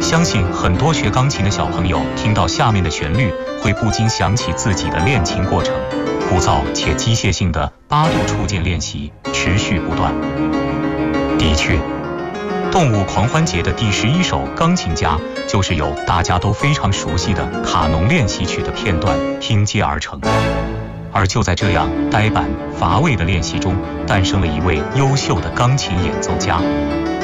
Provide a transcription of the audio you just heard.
相信很多学钢琴的小朋友听到下面的旋律，会不禁想起自己的练琴过程，枯燥且机械性的8度触键练习持续不断。的确，动物狂欢节的第11首钢琴家就是由大家都非常熟悉的卡农练习曲的片段拼接而成。而就在这样呆板乏味的练习中，诞生了一位优秀的钢琴演奏家。